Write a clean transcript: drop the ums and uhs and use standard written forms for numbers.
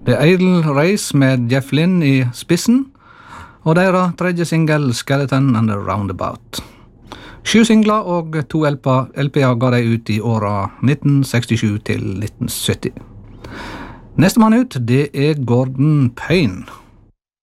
The Idle Race med Jeff Lynne i spissen, og deres tredje single Skeleton and the Roundabout. 7 singler og 2 LP'er ga de ut i åra 1967 til 1970. Neste mann ut, det er Gordon Payne.